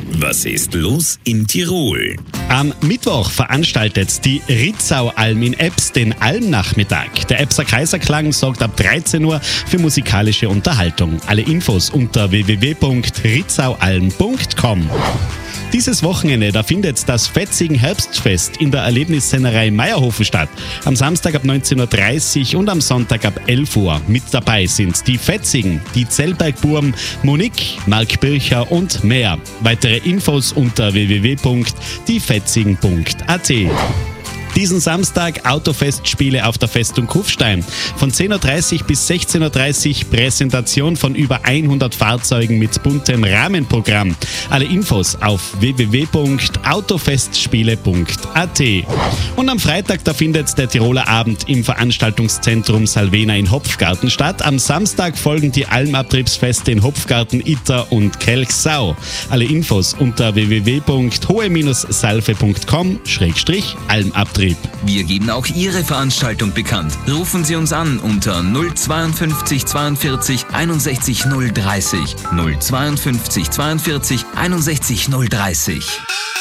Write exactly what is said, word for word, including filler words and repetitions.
Was ist los in Tirol? Am Mittwoch veranstaltet die Ritzau-Alm in Ebbs den Almnachmittag. Der Ebbser Kaiserklang sorgt ab dreizehn Uhr für musikalische Unterhaltung. Alle Infos unter w w w punkt ritzaualm punkt com. Dieses Wochenende, da findet das Fetzigen Herbstfest in der Erlebnissennerei Meierhofen statt. Am Samstag ab neunzehn Uhr dreißig und am Sonntag ab elf Uhr. Mit dabei sind die Fetzigen, die Zellbergbuben, Monique, Marc Bircher und mehr. Weitere Infos unter w w w punkt die fetzigen punkt a t. Diesen Samstag Autofestspiele auf der Festung Kufstein. Von zehn Uhr dreißig bis sechzehn Uhr dreißig Präsentation von über hundert Fahrzeugen mit buntem Rahmenprogramm. Alle Infos auf w w w punkt autofestspiele punkt a t. Und am Freitag, da findet der Tiroler Abend im Veranstaltungszentrum Salvena in Hopfgarten statt. Am Samstag folgen die Almabtriebsfeste in Hopfgarten, Itter und Kelchsau. Alle Infos unter w w w punkt hohe salve punkt com schrägstrich almabtrieb. Wir geben auch Ihre Veranstaltung bekannt. Rufen Sie uns an unter null zweiundfünfzig zweiundvierzig einundsechzig null dreißig. null zweiundfünfzig zweiundvierzig einundsechzig null dreißig.